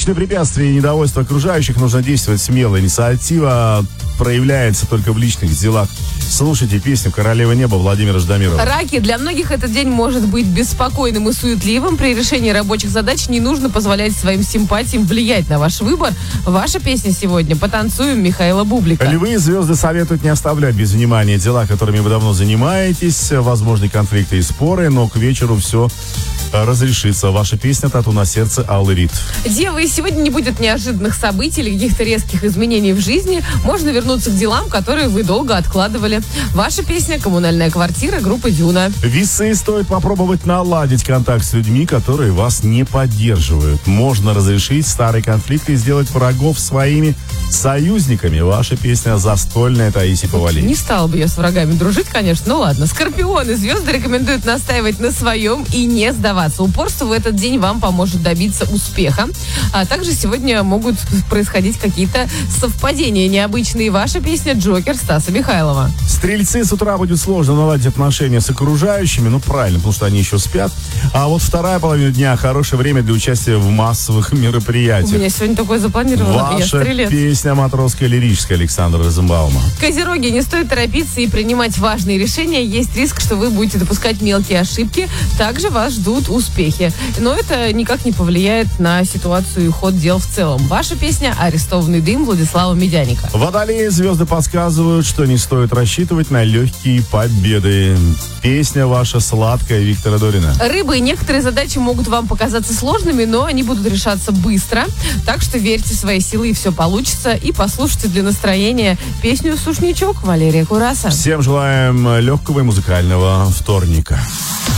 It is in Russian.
встречные препятствия и недовольство окружающих нужно действовать смело. Инициатива проявляется только в личных делах. Слушайте песню «Королева неба» Владимира Ждамирова. Раки. Для многих этот день может быть беспокойным и суетливым. При решении рабочих задач не нужно позволять своим симпатиям влиять на ваш выбор. Ваша песня сегодня «Потанцуем» Михаила Бублика. Львы и звезды советуют не оставлять без внимания дела, которыми вы давно занимаетесь, возможные конфликты и споры, но к вечеру все разрешится. Ваша песня «Тату на сердце» Аллы Рид. Девы, сегодня не будет неожиданных событий или каких-то резких изменений в жизни. Можно вернуться к делам, которые вы долго откладывали. Ваша песня «Коммунальная квартира» группы «Дюна». Весы, стоит попробовать наладить контакт с людьми, которые вас не поддерживают. Можно разрешить старые конфликты и сделать врагов своими союзниками. Ваша песня «Застольная» Таисия Повалий. Не стала бы я с врагами дружить, конечно, ну ладно. Скорпионы. Звезды рекомендуют настаивать на своем и не сдаваться. Упорство в этот день вам поможет добиться успеха. А также сегодня могут происходить какие-то совпадения необычные. Ваша песня «Джокер» Стаса Михайлова. Стрельцы, с утра будет сложно наладить отношения с окружающими. Ну, правильно, потому что они еще спят. А вот вторая половина дня – хорошее время для участия в массовых мероприятиях. У меня сегодня такое запланировано. Ваша песня «Матросская лирическая» Александра Розенбаума. Козероги, не стоит торопиться и принимать важные решения. Есть риск, что вы будете допускать мелкие ошибки. Также вас ждут успехи. Но это никак не повлияет на ситуацию и ход дел в целом. Ваша песня «Арестованный дым» Владислава Медяника. Водолеи, звезды подсказывают, что не стоит рассчитывать на легкие победы. Песня ваша «Сладкая» Виктора Дорина. Рыбы, некоторые задачи могут вам показаться сложными, но они будут решаться быстро. Так что верьте в свои силы, и все получится. И послушайте для настроения песню «Сушничок» Валерия Кураса. Всем желаем легкого и музыкального вторника.